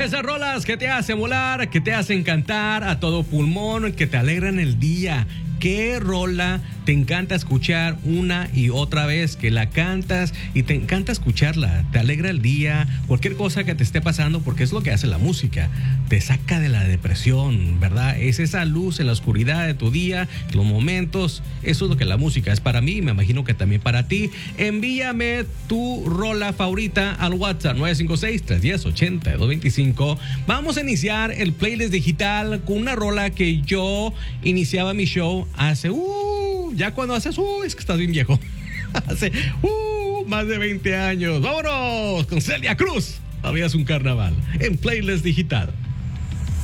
Esas rolas que te hacen volar, que te hacen cantar a todo pulmón, que te alegran el día. ¿Qué rola te encanta escuchar una y otra vez? Que la cantas y te encanta escucharla. Te alegra el día, cualquier cosa que te esté pasando, porque es lo que hace la música. Te saca de la depresión, ¿verdad? Es esa luz en la oscuridad de tu día, los momentos. Eso es lo que la música es para mí, me imagino que también para ti. Envíame tu rola favorita al WhatsApp 956-310-8225. Vamos a iniciar el playlist digital con una rola que yo iniciaba mi show hace, ya cuando haces, es que estás bien viejo. Hace, más de 20 años. Vámonos con Celia Cruz. Todavía es un carnaval en playlist digital.